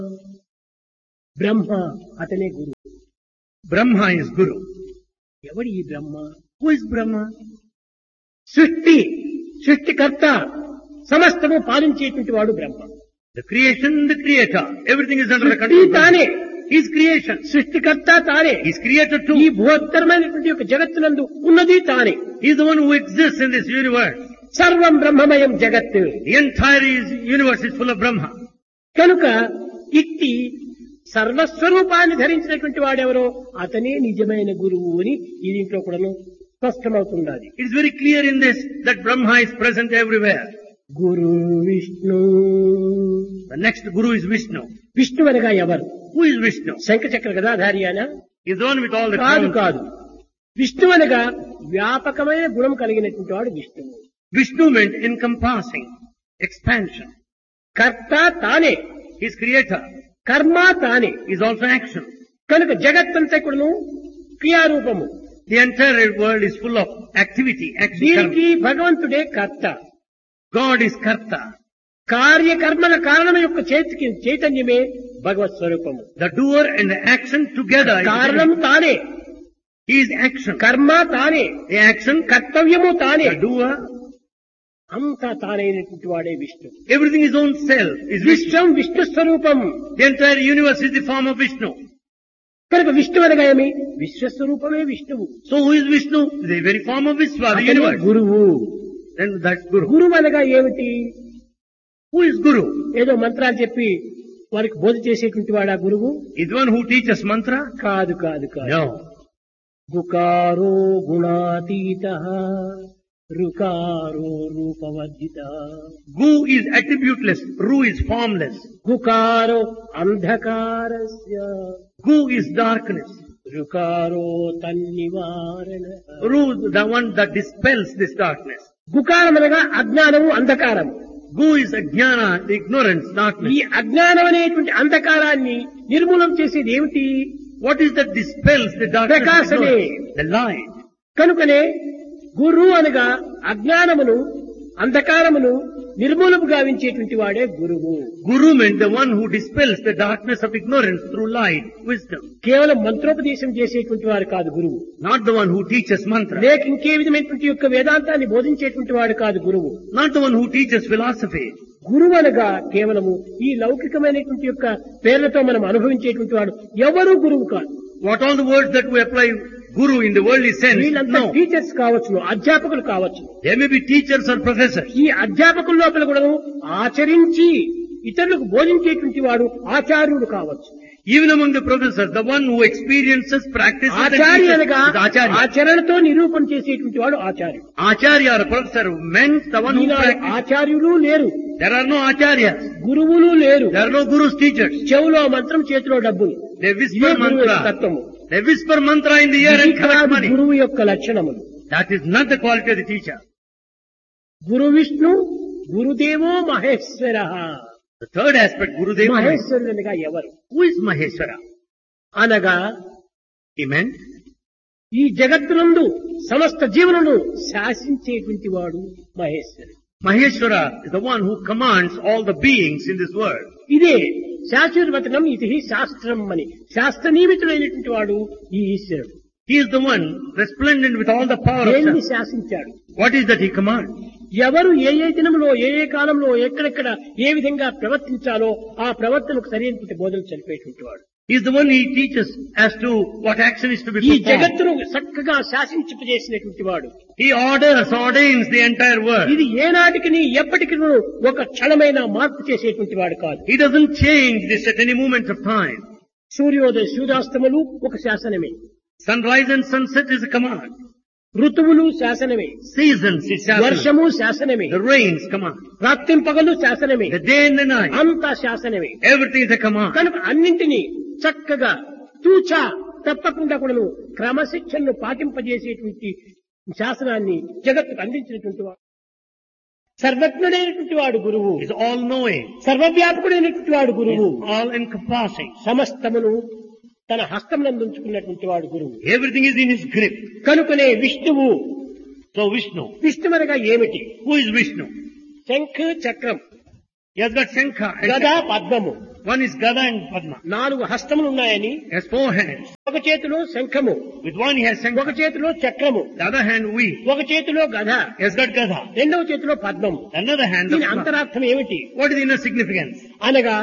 బ్రహ్మ అతనే గురు. Brahma is Guru. ఎవడు ఈ బ్రహ్మ? Who is Brahma? సృష్టికర్త సమస్తము పాలించేటువంటి వాడు బ్రహ్మ. The creation, the creator. Everything is under the సృష్టి control of తానే, Brahma. His creation. సృష్టికర్త తానే, He's creator ఈ too. బృహత్తరమైనటువంటి యొక్క జగత్తునందు ఉన్నది తానే. He's the one who exists in this universe. సర్వం బ్రహ్మమయం జగత్. The entire universe is full of Brahma. కనుక ఇట్టి సర్వస్వరూపాన్ని ధరించినటువంటి వాడెవరో అతనే నిజమైన గురువు అని ఈ దీంట్లో కూడా స్పష్టమవుతున్నది. It is very clear in this that Brahma is present everywhere. Guru Vishnu. The next Guru is Vishnu. Vishnu అనగా ఎవరు? Who is Vishnu? శంఖచక్ర గదాధారి అనా? He's the one with all the కాదు crowns. కాదు. విష్ణు అనగా వ్యాపకమైన గుణం కలిగినటువంటి వాడు విష్ణువు. Vishnu meant encompassing, expansion. కర్త తానే, He's creator. కర్మ తానే. He's also action. కనుక జగత్తంతా కూడాను క్రియారూపము. The entire world is full of activity, action. దీనికి Karma. భగవంతుడే కర్త. God is Karta. కార్యకర్మల కారణం యొక్క చైతన్యమే భగవత్ స్వరూపము. The doer and the action together. కారణం తానే, He is action. కర్మ తానే, The action, కర్తవ్యము తానే, the doer, అంతా తానైనటువంటి వాడే Vishnu. everything is own self. Is Vishnu. విశ్వం విష్ణు స్వరూపం. The entire universe is the form of Vishnu. కనుక విష్ణు అనగా ఏమి? విశ్వస్వరూపమే విష్ణువు. So who is Vishnu? The very form of Vishwa, the అతనే universe. గురువు. Then that's Guru. గురువు అనగా ఏమిటి? Who is Guru? ఏదో మంత్రాలు చెప్పి వారికి బోధ చేసేటువంటి వాడా గురువు? Is the one who teaches mantra? కాదు కాదు కాదు. No. గుకారో గుణాతీత రుకారో రూపవర్జిత. Gu is attributeless. Ru is formless. గుకారో అంధకారస్య Gu is darkness. రుకారో తన్నివారణ. Ru, the one that dispels this darkness. గుకారం అనగా అజ్ఞానము అంధకారము. Gu is ajnana, the ignorance, ఈ darkness. అజ్ఞానం అనేటువంటి అంధకారాన్ని నిర్మూలం చేసేది ఏమిటి? What is that dispels the darkness? ప్రకాశమే. The light. కనుకనే గురు అనగా అజ్ఞానమును అంధకారమును నిర్మూలము గావించేటువంటి వాడే గురువు. Guru meant the one who dispels the darkness of ignorance through light, wisdom. కేవలం మంత్రోపదేశం చేసేటువంటి వాడు కాదు గురువు. Not the one who teaches mantra. లేక ఇంకే విధమైనటువంటి యొక్క వేదాంతాన్ని బోధించేటువంటి వాడు కాదు గురువు. Not the one who teaches philosophy. గురువు అనగా కేవలము ఈ లౌకికమైనటువంటి యొక్క పేర్లతో మనం అనుభవించేటువంటి వాడు ఎవరు గురువు కాదు. What all the words that we apply Guru in the worldly sense? వీళ్ళంతా No. టీచర్స్ కావచ్చు, అధ్యాపకులు కావచ్చు. They may be teachers or professors. ఈ అధ్యాపకుల లోపల కూడా ఆచరించి ఇతరులకు బోధించేటువంటి వాడు ఆచార్యుడు కావచ్చు. Even among the professors, the one who experiences, practices, and Acharya teaches అనగా is Acharya. ఆచరణతో నిరూపణ చేసేటువంటి వాడు ఆచార్యుడు. Acharya or a professor meant the one who Eenadu practices. ఆచార్యులు లేరు, There are no acharyas. గురువులు లేరు. There are no gurus, teachers. చెవులో మంత్రం, చేతిలో డబ్బులు. They ఇదే whisper గురువు యొక్క mantra. తత్వము. They whisper mantra in the ear ఇది and collect కాదు money. గురువు యొక్క లక్షణములు. That is not the quality of the teacher. Guru Vishnu గురుదేవో Maheshwara. The third aspect, Gurudeva. మహేశ్వరునిగా ఎవరు Who is Maheshwara? అనగా He meant ఈ జగత్తునందు సమస్త జీవులను శాసించేటువంటి వాడు మహేశ్వరుడు. Maheshwara is the one who commands all the beings in this world. ఇదే శాశ్వతవచనం ఇది శాస్త్రం అని శాస్త్ర నియమితుడైనటువంటి వాడు ఈ ఈశ్వరుడు. He is the one resplendent with all the power of దేన్ని Shastra. శాసించాడు? What is that he commands? ఎవరు ఏ ఏ దినంలో ఏ ఏ కాలంలో ఎక్కడెక్కడ ఏ విధంగా ప్రవర్తించాలో ఆ ప్రవర్తనకు సరైనటువంటి బోధనలు తెలిపేటువంటి వాడు. He is the one he teaches as to what action is to be ఈ performed. జగత్తును చక్కగా శాసించేసినటువంటి వాడు. He ordains the entire world. ఇది ఏనాటికి ఎప్పటికీ ఒక క్షణమైన మార్పు చేసేటువంటి వాడు కాదు. He doesn't change this at any moment of time. సూర్యోదయ సూర్యాస్తములు ఒక శాసనమే. Sunrise and sunset is a command. ఋతువులు శాసనమే. Seasons is Shastra. వర్షము శాసనమే. The rains command. రాత్రింపగలు శాసనమే. The day and the night. అంతా శాసనమే. Everything is a command. కనుక అన్నింటినీ చక్కగా తూచా తప్పకుండా కూడా క్రమశిక్షణను పాటింపజేసేటువంటి శాసనాన్ని జగత్తుకు అందించినటువంటి వాడు సర్వజ్ఞుడైనటువంటి వాడు గురువు. He is all knowing. సర్వవ్యాపకుడైనటువంటి వాడు He గురువు. is all encompassing. సమస్తమును తన హస్తమునందుంచుకున్నటువంటి వాడు గురువు. Everything is in his grip. కనుకనే విష్ణువు. So Vishnu. విష్ణువనగా ఏమిటి? Who is Vishnu? శంఖ చక్రం He has got Shankha and గదా పద్మము One is Gada and Padma. 4 హస్తములు ఉన్నాయని, He has 4 hands. ఒక చేతిలో శంఖము, With one he has ఒక Shankha. చేతిలో చక్రము, The other hand wheel. ఒక చేతిలో గద, He has got Gada. రెండవ చేతిలో పద్మము. Another hand the దీని Padma. అంతరార్థం ఏమిటి What is the inner significance? అనగా,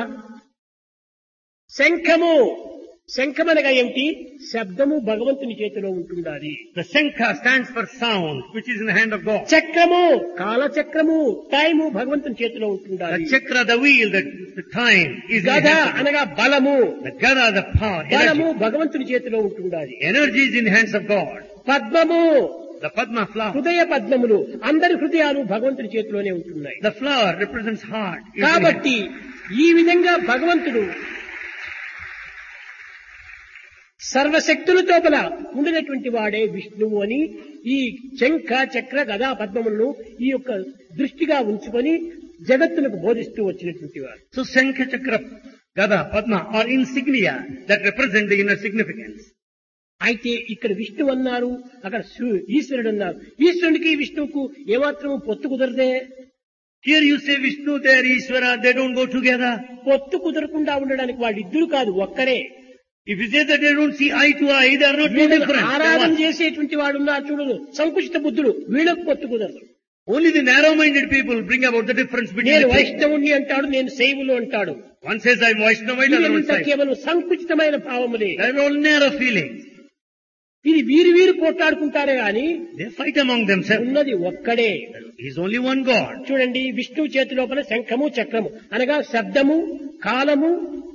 శంఖము, శంఖమనగా ఏమిటి? శబ్దము భగవంతుని చేతిలో ఉంటుండాలి. The Shankha stands for sound, which is in the hand of God. చక్రము, కాలచక్రము, టైము భగవంతుని చేతిలో ఉంటుండాలి. The Chakra, the wheel, the time is in the గద hand of God. అనగా బలము, The Gada, the power, బలము energy. భగవంతుని చేతిలో ఉంటుండాలి. Energy is in the hands of God. పద్మము, The Padma flower. హృదయ పద్మములు, అందరి హృదయాలు భగవంతుని చేతిలోనే ఉంటున్నాయి. The flower represents heart. Is in the hand. కాబట్టి ఈ విధంగా భగవంతుడు సర్వశక్తులతో గల ఉండినటువంటి వాడే విష్ణువు అని ఈ శంఖ చక్ర గదా పద్మములను ఈ యొక్క దృష్టిగా ఉంచుకొని జగత్తులకు బోధిస్తూ వచ్చినటువంటి వారు. So Shankha, Chakra, Gada, Padma are insignia that represent the inner significance. అయితే ఇక్కడ విష్ణువు అన్నారు, అక్కడ ఈశ్వరుడు అన్నారు. ఈశ్వరునికి విష్ణువుకు ఏమాత్రం పొత్తు కుదరదే. Here you say Vishnu, there Ishvara, they don't go together. పొత్తు కుదరకుండా ఉండడానికి వాళ్ళిద్దరు కాదు, ఒక్కరే. If you say that they don't see eye to eye, they are not two different. They are ఆరాధన one. చేసేటువంటి వాడు ఉన్నారు చూడదు, సంకుచిత బుద్ధుడు, వీళ్ళకు పొత్తు కుదరదు. Only the narrow-minded people bring about the difference between నేను the two. వైష్ణవుణ్ణి అంటాడు, నేను శైవులు అంటాడు. One says I'm Vaishnavite, other one ఇదంతా says. కేవలం సంకుచితమైన భావములే. They are all narrow feelings. ఇది వీరు పోట్లాడుకుంటారే గాని They fight among themselves. ఉన్నది ఒక్కడే. He is only one God. చూడండి, విష్ణువు చేతి లోపల శంఖము చక్రము అనగా శబ్దము, కాలము,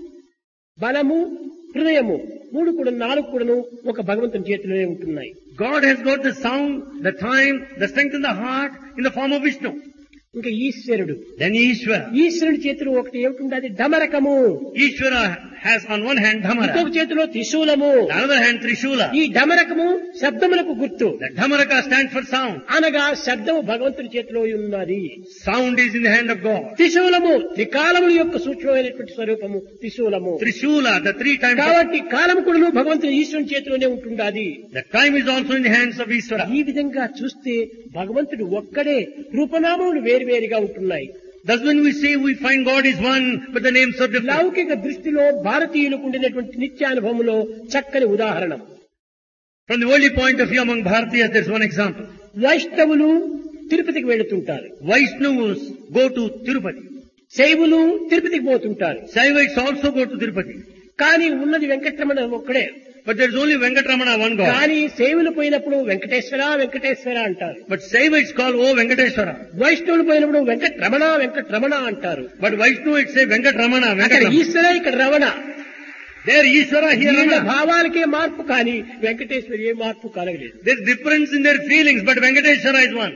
బలము, హృదయము, 3 కూడా 4 కూడాను ఒక భగవంతుని చేతిలోనే ఉంటున్నాయి. God has got the sound, the time, the strength in the heart in the form of Vishnu. ఇంకా ఈశ్వరుడు, Then Ishvara. ఈశ్వరుడి చేతిలో ఒకటి ఏమిటి? అది డమరకము. Ishvara has on one hand ఇంకొక Dhamara, చేతిలో త్రిశూలము. the other hand Trishula. ఈ డమరకము శబ్దములకు గుర్తు. The Dhamaraka stands for sound. అనగా శబ్దము భగవంతుని చేతిలో ఉన్నది. Sound is in the hand of God. త్రిశూలము త్రికాలముల యొక్క సూక్ష్మమైనటువంటి స్వరూపము త్రిశూలము. Trishula, the 3 times. కాబట్టి కాలం కూడా భగవంతుని ఈశ్వరుని చేతిలోనే ఉంటుండాది. The time is also in the hands of Ishvara. ఈ విధంగా చూస్తే భగవంతుడు ఒక్కడే, రూపనామములు వేరువేరుగా ఉంటున్నాయి. Thus when we say we find God is one, but the names are different. లౌకిక దృష్టిలో భారతీయులకు ఉండినటువంటి నిత్యానుభవంలో చక్కని ఉదాహరణ. From the worldly point of view among Bharatiyas, there is one example. వైష్ణవులు తిరుపతికి వెళుతుంటారు, Vaishnavas go to Tirupati. శైవులు తిరుపతికి పోతుంటారు. Shaivites also go to Tirupati. కానీ ఉన్నది వెంకటరమణ ఒక్కడే. But there is only Venkatramana, one God. కానీ శైవులు పోయినప్పుడు వెంకటేశ్వర వెంకటేశ్వర అంటారు. But Shaivites call, oh Venkateshwara. వైష్ణవులు పోయినప్పుడు వెంకటరమణ వెంకటరమణ అంటారు. But Vaishnavites say Venkatramana, అక్కడ Venkatramana. ఈశ్వర, ఇక్కడ రమణ. There Ishvara, here వీళ్ళ Ramana. భావాలకే మార్పు, కానీ వెంకటేశ్వరి ఏ మార్పు కలగలేదు. There is difference in their feelings, but Venkateshwara is one.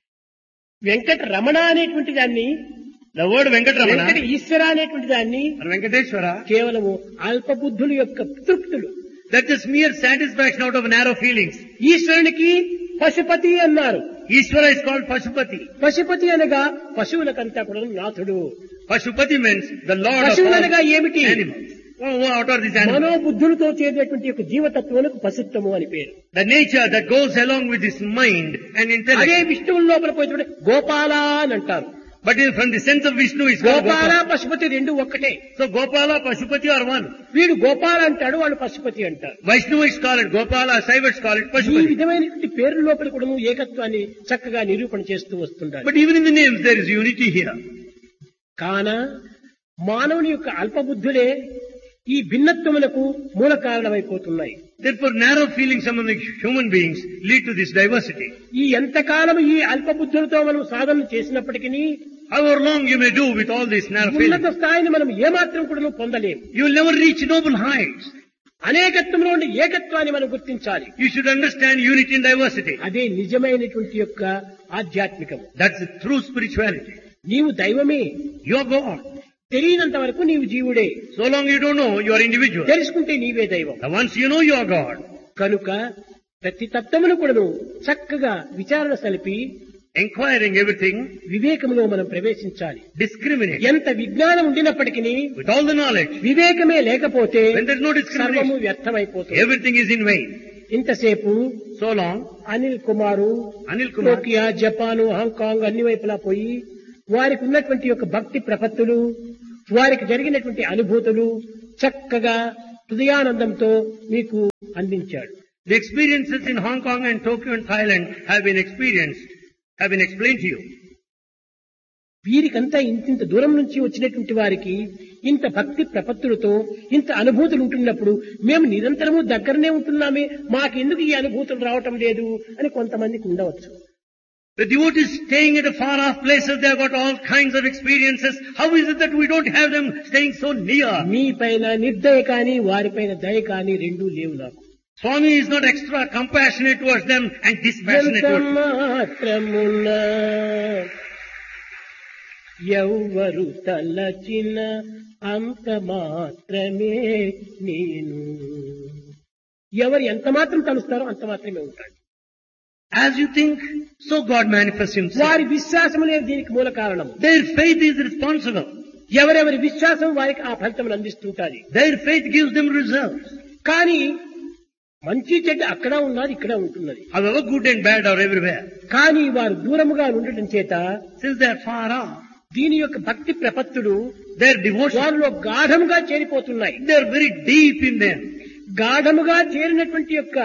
Venkata Ramana అనేటువంటి దాన్ని, The word వెంకట Venkatramana ఈశ్వర అనేటువంటి దాన్ని or Venkateshwara, కేవలము అల్పబుద్ధుల యొక్క తృప్తులు. that is mere satisfaction out of narrow feelings. ఈశ్వరునికి పశుపతి అన్నారు. Ishvara is called Pashupati. Pashupati అనగా పశువులకంతా కూడా నాథుడు. Pashupati means the Lord of పశువులు all అనగా ఏమిటి? animals. Oh, what are these animals? మనోబుద్ధులతో చేరేటువంటి యొక్క జీవతత్వములకు పశుత్వము అని పేరు. The nature that goes along with his mind and అదే intellect. విష్ణువుల లోపల పోయి గోపాల అని అంటారు. But from the sense of Vishnu is called Gopala Gopala. Pashupati రెండు ఒక్కటే. So Gopala, Pashupati are one. వీడు గోపాల అంటాడు, వాళ్ళు పశుపతి అంటారు. Vaishnavites call it Gopala, Shaivites call it ఈ Pashupati. విధమైనటువంటి పేర్ల లోపల కూడా ఏకత్వాన్ని చక్కగా నిరూపణ చేస్తూ వస్తుంటారు. But even in the names there is unity here. కాన మానవుని యొక్క అల్పబుద్ధులే ఈ భిన్నత్వములకు మూల కారణమైపోతున్నాయి. Therefore narrow feelings among the human beings lead to this diversity. ఈ ఎంతకాలం ఈ అల్పబుద్ధులతో మనం సాధన చేసినప్పటికీ However long you may do with all these narrow ఉన్నత feelings, స్థాయిని మనం ఏమాత్రం కూడా పొందలేము. you will never reach noble heights. అనేకత్వంలో ఉండే ఏకత్వాన్ని మనం గుర్తించాలి. You should understand unity and diversity. అదే నిజమైనటువంటి యొక్క ఆధ్యాత్మికం. That's the true spirituality. నీవు దైవమే, You are God. తెలియనంత వరకు నీవు జీవుడే, So long you don't know, you are individual. తెలుసుకుంటే నీవే దైవం. And once you know, you are God. కనుక ప్రతి తత్వమును కూడాను చక్కగా విచారణ సలిపి Inquiring everything, వివేకంలో మనం ప్రవేశించాలి. discriminate. ఎంత విజ్ఞానం ఉండినప్పటికీ With all the knowledge, వివేకమే లేకపోతే when there is no సర్వము discrimination, వ్యర్థమైపోతుంది. everything is in vain. ఇంతసేపు So long, అనిల్ కుమారు Anil Kumar, Tokyo, Japan, Hong Kong అన్ని వైపులా పోయి వారికి ఉన్నటువంటి యొక్క భక్తి ప్రపత్తులు, వారికి జరిగినటువంటి అనుభూతులు చక్కగా హృదయానందంతో మీకు అందించాడు. The experiences in Hong Kong and Tokyo and Thailand have been explained to you. వీరికంతా ఇంత దూరం నుంచి వచ్చినటువంటి వారికి ఇంత భక్తి ప్రపత్తులతో ఇంత అనుభూతులు ఉంటున్నప్పుడు మేము నిరంతరము దగ్గరనే ఉంటున్నామే, మాకెందుకు ఈ అనుభూతులు రావటం లేదు అని కొంతమందికి ఉండవచ్చు. The devotees staying at far off places, they have got all kinds of experiences. How is it that we don't have them staying so near? మీ పైన నిర్దయ కానీ వారిపైన దయ కానీ రెండూ లేవు నాకు. Swami is not extra compassionate towards them and dispassionate towards them. మాత్రమున ఎవ్వరు తలచిన అంత మాత్రమే నేను. ఎవరు ఎంత మాత్రం తలుస్తారో అంత మాత్రమే ఉంటాడు. As you think, so God manifests himself. వారి విశ్వాసములే దీనికి మూల కారణం. Their faith is responsible. ఎవరెవరి విశ్వాసం వారికి ఆ ఫలితం అందిస్తుంటారు. Their faith gives them results. కానీ మంచి చెడ్డ అక్కడ ఉన్నది ఇక్కడ ఉంటున్నది. However, good and bad are everywhere. కానీ వారు దూరముగా ఉండటం చేత Since they are far off, దీని యొక్క భక్తి ప్రపత్తులు their devotion, వారిలో గాఢముగా చేరిపోతున్నాయి. they are very deep in them. గాఢముగా చేరినటువంటి యొక్క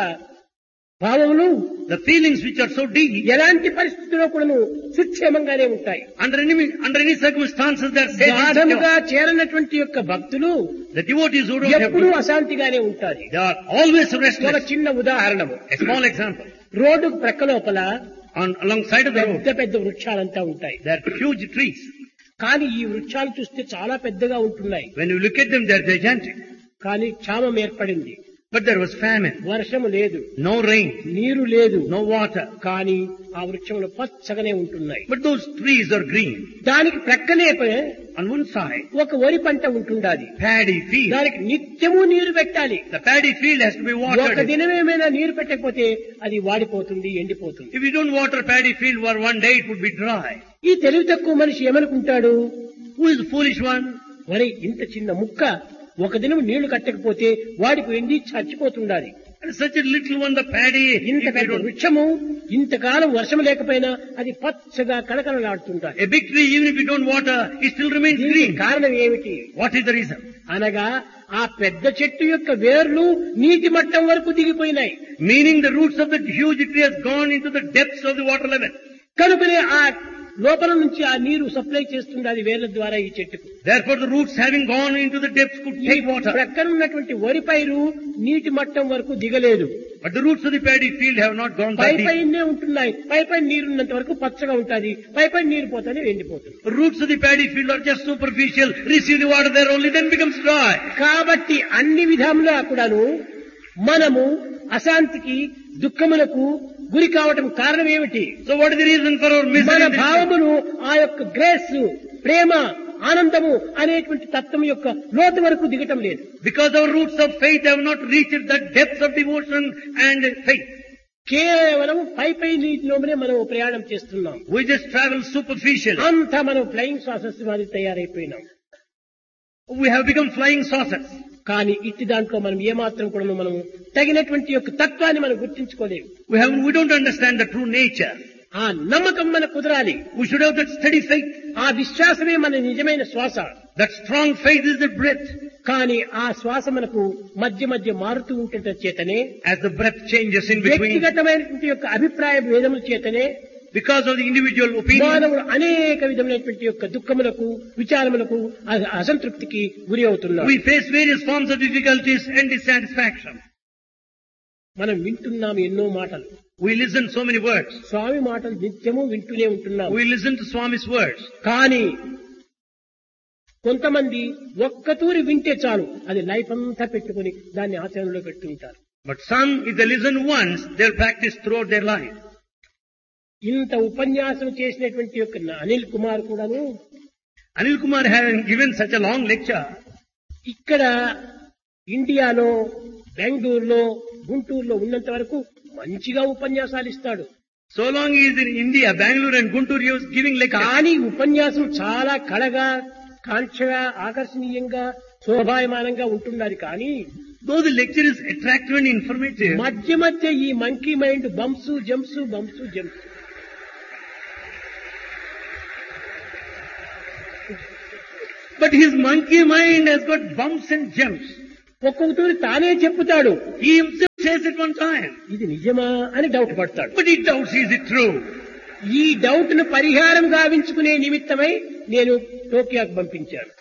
భావములు The feelings which are so deep, ఎలాంటి పరిస్థితుల్లో కూడాను సుక్షేమంగానే ఉంటాయి. under any circumstances, they are safe and గాఢముగా secure. చేరినటువంటి యొక్క భక్తులు The devotees who don't have ఎప్పుడూ good, అశాంతిగానే ఉంటారు. they are always ఒక restless. చిన్న ఉదాహరణము, A small example. రోడ్డు ప్రక్క లోపల Alongside of the road, పెద్ద పెద్ద వృక్షాలంతా ఉంటాయి. there are huge trees. కానీ ఈ వృక్షాలు చూస్తే చాలా పెద్దగా ఉంటున్నాయి. When you look at them, they are gigantic. కానీ క్షామం ఏర్పడింది. But there was famine, వర్షము లేదు, no rain, నీరు లేదు, no water. కానీ ఆ వృక్షములు పచ్చగానే ఉంటున్నాయి. But those trees are green. దానికి ప్రక్కనే On one side, ఒక వరి పంట ఉంటుండాలి. paddy field. దానికి నిత్యము నీరు పెట్టాలి. The paddy field has to be ఒక watered. దినమేమైనా నీరు పెట్టకపోతే అది వాడిపోతుంది, ఎండిపోతుంది. If you don't water paddy field for one day, it would be dry. ఈ తెలివి తక్కువ మనిషి ఏమనుకుంటాడు, Who is the foolish one? వరి ఇంత చిన్న ముక్క ఒక దినం నీళ్లు కట్టకపోతే వాడిపోయింది, చచ్చిపోతుండాలి. And such a little one, the paddy, ఇంత if you పెద్ద don't, వృక్షము ఇంతకాలం వర్షం లేకపోయినా అది పచ్చగా కళకళలాడుతుంటాలి. a big tree, even if you don't water, it still remains దీనికి green. కారణం ఏమిటి What is the reason? అనగా ఆ పెద్ద చెట్టు యొక్క వేర్లు నీటి మట్టం వరకు దిగిపోయినాయి. Meaning the roots of the huge tree has gone into the depths of the water level. కనుకనే ఆ లోపల నుంచి ఆ నీరు సప్లై చేస్తుంది అది వేర్ల ద్వారా ఈ చెట్టుకు. Therefore the roots having gone into the depths could ఈ take water. ప్రక్కన ఉన్నటువంటి వరి పైరు నీటి మట్టం వరకు దిగలేదు. But the roots of the paddy field have not gone that deep. పైనే ఉంటున్నాయి. పై నీరున్నంత వరకు పచ్చగా ఉంటుంది, పై నీరు పోతానే ఎండిపోతుంది. The roots of the paddy field are just superficial, receive the water there only, then becomes dry. కాబట్టి అన్ని విధములా కూడాను మనము అశాంతికి దుఃఖములకు గురి కావటం కారణం ఏమిటి? So what is the reason for our misery? మన in this life? భావమును ఆ యొక్క గ్రేస్, ప్రేమ, ఆనందము అనేటువంటి తత్వం యొక్క లోతు వరకు దిగటం లేదు. Because our roots of faith have not reached the depths of devotion and faith. కేవలం పై నీటిలోనే మనం ప్రయాణం చేస్తున్నాం. We just travel superficial. అంతా మనం ఫ్లయింగ్ సాసెస్ మాది తయారైపోయినాం. We have become flying saucers. కానీ ఇట్టి దాంట్లో మనం ఏమాత్రం కూడా మనం తగినటువంటి యొక్క తత్వాన్ని మనం గుర్తించుకోలేము. We don't understand the true nature. ఆ నమ్మకం మన కుదరాలి. We should have that steady faith. ఆ విశ్వాసమే మన నిజమైన శ్వాస. That strong faith is the breath. కానీ ఆ శ్వాస మనకు మధ్య మధ్య మారుతూ ఉంటుంట చేతనే, As the breath changes in between, వ్యక్తిగతమైనటువంటి యొక్క అభిప్రాయ భేదముల చేతనే because of the individual opinion, మానవుడు అనేక విధమైనటువంటి యొక్క దుఃఖములకు, విచారములకు, అసంతృప్తికి గురి అవుతున్నాడు. we face various forms of difficulties and dissatisfaction. మనం వింటున్నాం ఎన్నో మాటలు. We listen so many words. స్వామి మాటలు నిత్యము వింటూనే ఉంటున్నాం. We listen to Swami's words. కానీ కొంతమంది ఒక్కతూరి వింటే చాలు, అది లైఫ్ అంతా పెట్టుకుని దాన్ని ఆచరణలో పెట్టుకుంటారు. But some, if they listen once, they'll practice throughout their life. ఇంత ఉపన్యాసం చేసినటువంటి యొక్క అనిల్ కుమార్ కూడాను Anil Kumar having given such a long lecture, ఇక్కడ ఇండియాలో, బెంగళూరులో, గుంటూరులో ఉన్నంత వరకు మంచిగా ఉపన్యాసాలు ఇస్తాడు. so long he is in India, Bangalore and Guntur, he was giving lectures. కానీ ఉపన్యాసం చాలా కళగా, కాంక్షగా, ఆకర్షణీయంగా, శోభాయమానంగా ఉంటున్నది. కానీ Though the lecture is attractive and informative, మధ్య మధ్య ఈ monkey mind bumps jumps bumps jumps. But his monkey mind has got bumps and jumps. ఒక్కొక్కటి తానే చెప్పుతాడు, He himself says at one time. ఇది నిజమా అని డౌట్ పడతాడు. But he doubts, is it true? ఈ డౌట్ ను పరిహారం గావించుకునే నిమిత్తమై నేను టోక్యోకు పంపించాను.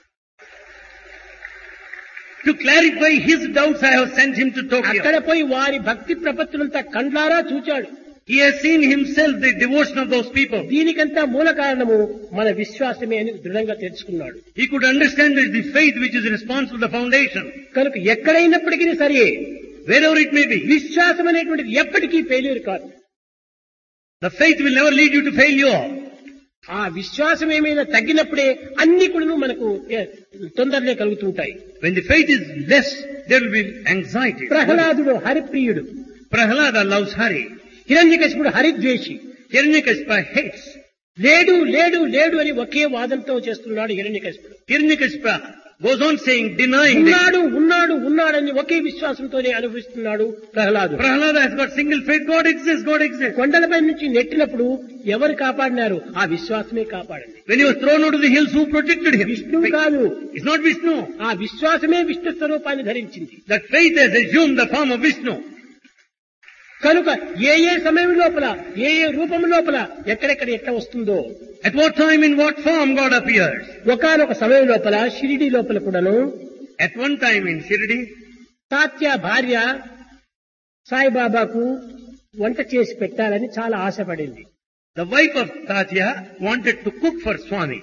To clarify his doubts, I have sent him to Tokyo. అక్కడ పోయి వారి భక్తి ప్రపత్తులంతా కండ్లారా చూచాడు. He has seen himself the devotion of those people. దీనికంతా మూల కారణము మన విశ్వాసమే అని దృఢంగా తెలుసుకున్నాడు. He could understand that the faith which is responsible for the foundation. కనుక ఎక్కడైనప్పటికీ సరే Wherever it may be, విశ్వాసం అనేటువంటిది ఎప్పటికీ ఫెయిల్యూర్ కాదు. the faith will never lead you to failure. ఆ విశ్వాసం ఏమైనా తగ్గినప్పుడే అన్ని కూడా మనకు తొందరనే కలుగుతుంటాయి. When the faith is less, there will be anxiety. ప్రహ్లాదుడు హరిప్రియుడు, Prahlada loves Hari. హిరణ్యకశిపుడు హరిద్వేషి. Hiranyakashipu hates. లేడు లేడు లేడు అని ఒకే వాదంతో చేస్తున్నాడు హిరణ్యకశిపుడు. Hiranyakashipu goes on saying, denying that. ఉన్నాడు ఉన్నాడు ఉన్నాడని ఒకే విశ్వాసంతోనే అనుభవిస్తున్నాడు Prahlad. Prahlada has got single faith. God exists, God exists. కొండలపై నుంచి నెట్టినప్పుడు ఎవరు కాపాడినారు? ఆ విశ్వాసమే కాపాడింది. When he was thrown out of the hills, who protected him? విష్ణువు కాదు, It's not Vishnu. ఆ విశ్వాసమే విష్ణు స్వరూపాన్ని ధరించింది. That faith has assumed the form of Vishnu. కనుక ఏ ఏ సమయం లోపల ఏ ఏ రూపం లోపల ఎక్కడెక్కడ ఎట్లా వస్తుందో, At what time, in what form God appears. ఒకానొక సమయం లోపల షిరిడి లోపల కూడాను At one time in Shirdi, Tatya భార్య సాయిబాబాకు వంట చేసి పెట్టాలని చాలా ఆశపడింది. the wife of Tatya wanted to cook for Swami.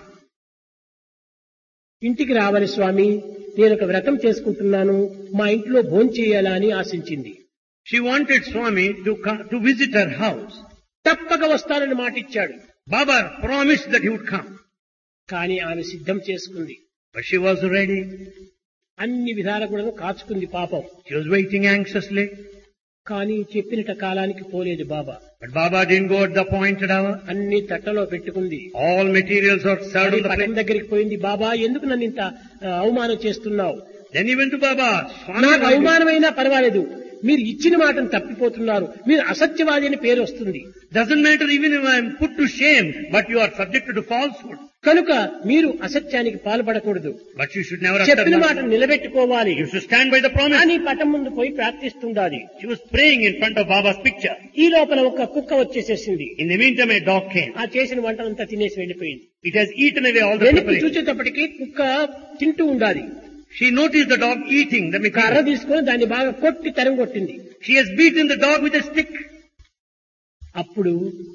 ఇంటికి రావాలి స్వామి, నేను ఒక వ్రతం చేసుకుంటున్నాను, మా ఇంట్లో భోంచేయాలా అని ఆశించింది. She wanted Swami to visit her house. తప్పక వస్తానని మాట ఇచ్చాడు. Baba promised that he would come. కానీ ఆమె సిద్ధం చేసుకుంది. But she was ready. అన్ని విధాల కూడా కాచుకుంది పాపం. She was waiting anxiously. కానీ చెప్పినట కాలానికి పోలేదు బాబా. But Baba didn't go at the appointed hour. అన్ని తట్టలో పెట్టుకుంది. All materials are served on the పట్టం plate. దగ్గరికి పోయింది. బాబా ఎందుకు నన్ను ఇంత అవమానం చేస్తున్నావు? Then he went to Baba. Swami, నాకు why did you- అవమానమైనా పర్వాలేదు, మీరు ఇచ్చిన మాటను తప్పిపోతున్నారు, మీరు అసత్యవాది అని పేరు వస్తుంది. Doesn't matter even if I am put to shame, but you are subjected to falsehood. కనుక మీరు అసత్యానికి పాల్పడకూడదు, But you should never utter చెప్పిన lies. మాటను నిలబెట్టుకోవాలి You should stand by the promise. అని పటం ముందు పోయి ప్రార్థిస్తుండాలి. She was praying in front of Baba's picture. ఈ లోపల ఒక కుక్క వచ్చేసేసింది. In the meantime, a dog came. ఆ చేసిన వంటనంతా తినేసి వెళ్ళిపోయింది. It has eaten away all the వెనక్కి preparation. చూసేటప్పటికి కుక్క తింటూ ఉండాలి. She noticed the dog eating the కర్ర material. తీసుకొని దాన్ని బాగా కొట్టి తరం కొట్టింది. She has beaten the dog with a stick. అప్పుడు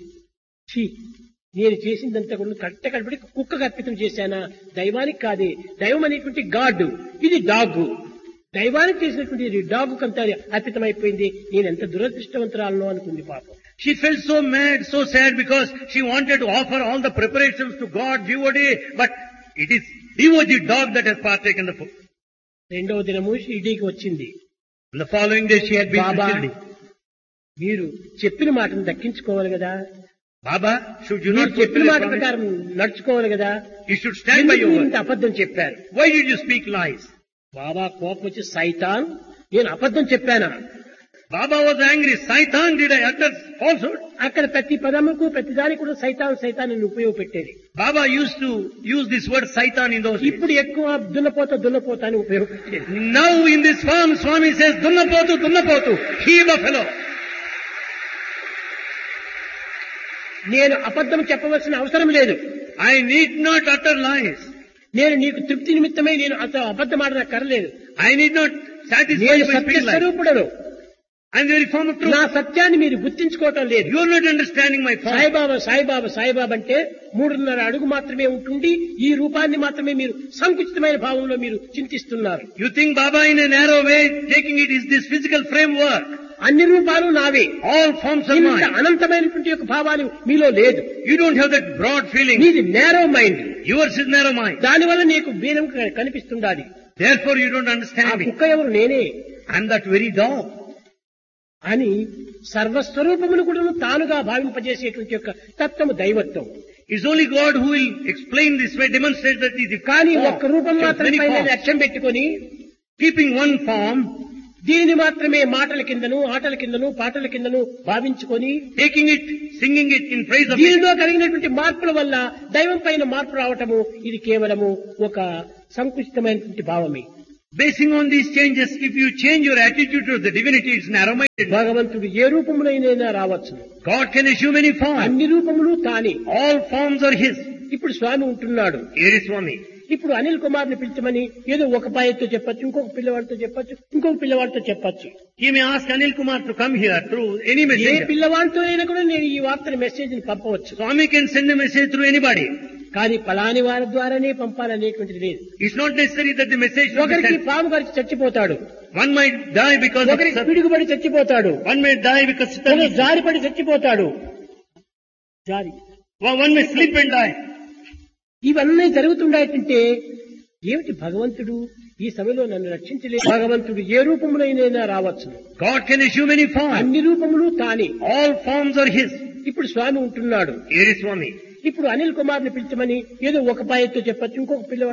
ఛీ, నేను చేసిందంతా కూడా కట్టకడపడి కుక్కకు అర్పితం చేశానా? దైవానికి కాదే, దైవం అనేటువంటి గాడ్, ఇది డాగ్. దైవానికి చేసినటువంటి డాగ్ కంతా అర్పితమైపోయింది. నేను ఎంత దురదృష్టవంతురాలను అనుకుంది పాపం. She felt so mad, so sad because she wanted to offer all the preparations to God, devotee, but it is devotee dog that has partaken the food. రెండవ దినము షిరిడీకి వచ్చింది. On the following day she had been to Baba, Shirdi. మీరు చెప్పిన మాటను దక్కించుకోవాలి కదా, Baba, should you మీరు not చెప్పిన fulfill మాట your promise? ప్రకారం నడుచుకోవాలి కదా, You should stand by ఎందుకు your మీరు word. ఇంత అబద్ధం చెప్పారు? Why did you speak lies? బాబా కోపం వచ్చి, సైతాన్, నేను అబద్ధం చెప్పానా? Baba was angry. Saitan, did I utter falsehood? అక్కడ ప్రతి పదముకు ప్రతి దానికి కూడా సైతాన్ సైతాన్ అని ఉపయోగపెట్టేది. Baba used to use this word Saitan in those days. ఇప్పుడు ఎక్కువ దున్నపోత అని ఉపయోగపెట్టేది. Now in this form, Swami says, Dunnapotu, he buffalo. నేను అబద్ధం చెప్పవలసిన అవసరం లేదు. I need not utter lies. నేను నీకు తృప్తి నిమిత్తమై నేను అబద్ధం ఆడన కరలేదు. I need not satisfy నేను you by speaking lies. సత్యస్వరూపుడను. I'm the very form of truth. నా సత్యాన్ని మీరు గుర్తించుకోవటం లేదు. You are not understanding my form. Saibaba అంటే 3.5 అడుగు మాత్రమే ఉంటుండి ఈ రూపాన్ని మాత్రమే మీరు సంకుచితమైన భావంలో మీరు చింతిస్తున్నారు. You think Baba in a narrow way, taking it is this physical framework. అన్ని రూపాలు నావే. All forms are ఇంత mine. అనంతమైనటువంటి యొక్క భావాలు మీలో లేదు. You don't have that broad feeling. నీది narrow mind. Yours is narrow mind. దానివల్ల నీకు భేదం కనిపిస్తుండాలి. Therefore you don't ఆ understand me. కుక్క ఎవరు? నేనే I'm that very dog. అని సర్వస్వరూపమును కూడా తానుగా భావింపజేసేటువంటి యొక్క తత్వము దైవత్వం. It's only God who will explain this way, demonstrate that it is కానీ form. ఒక్క రూపం There's మాత్రమే many forms. లక్ష్యం పెట్టుకొని Keeping one form, దీనిని మాత్రమే మాటల కిందను ఆటల కిందను పాటల కిందను భావించుకొని taking it, singing it in praise of it. దీనిలో కలిగినటువంటి మార్పుల వల్ల దైవం పైన మార్పు రావటము ఇది కేవలము ఒక సంకుచితమైనటువంటి భావమే. Basing on these changes, if you change your attitude to the divinity, it's narrow-minded. భగవంతుడు ఏ రూపమునైనా రావచ్చు. God can assume any form. అన్ని రూపములు తానే. All forms are His. ఇప్పుడు స్వామి ఉంటున్నాడు. Here is Swami. ఇప్పుడు అనిల్ కుమార్ ని పిలిచమని ఏదో ఒక పాయతో చెప్పచ్చు, ఇంకొక పిల్లవాడితో చెప్పచ్చు, ఇంకొక పిల్లవాడితో చెప్పచ్చు. He may ask Anil Kumar to come here through any A messenger. పిల్లవాడితో అయినా కూడా నేను ఈ వార్తని మెసేజ్ ని పంపవచ్చు. Swami can send a message through anybody. కానీ పలాని వారి ద్వారానే పంపాలనేటువంటిది లేదు. It's not necessary that the message should be ఒకరికి sent. పాము గారికి చచ్చిపోతాడు, One might die because of ఒకరికి పిడుగుబడి చచ్చిపోతాడు, one may die because ఒకరు జారిపడి చచ్చిపోతాడు. జారి one may slip and die. ఇవన్నీ జరుగుతుండేటంటే ఏమిటి భగవంతుడు ఈ సమయంలో నన్ను రక్షించలేదు. భగవంతుడు ఏ రూపమునైనా రావచ్చు. God can assume any form. అన్ని రూపములు తానే. All forms are His. ఇప్పుడు స్వామి ఉంటున్నాడు. Here is Swami. ఇప్పుడు అనిల్ కుమార్ ని పిలిచమని ఏదో ఒక పాయతో చెప్పచ్చు, ఇంకొక పిల్లవాడు